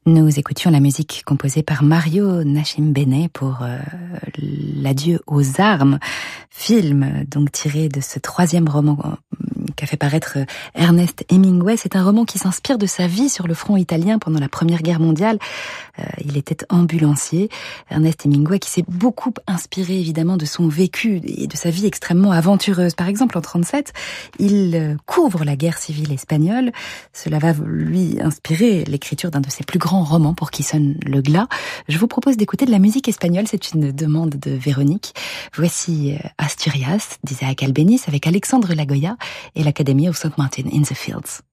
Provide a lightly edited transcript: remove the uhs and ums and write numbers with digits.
Nous écoutions la musique composée par Mario Nascimbene pour l'adieu aux armes, film donc tiré de ce troisième roman qu'a fait paraître Ernest Hemingway. C'est un roman qui s'inspire de sa vie sur le front italien pendant la Première Guerre mondiale. Il était ambulancier. Ernest Hemingway qui s'est beaucoup inspiré évidemment de son vécu et de sa vie extrêmement aventureuse. Par exemple, en 1937, il couvre la guerre civile espagnole. Cela va lui inspirer l'écriture d'un de ses plus grands romans pour qui sonne le glas. Je vous propose d'écouter de la musique espagnole. C'est une demande de Véronique. Voici Asturias d'Isaac Albéniz avec Alexandre Lagoya et l'Académie of St. Martin in the Fields.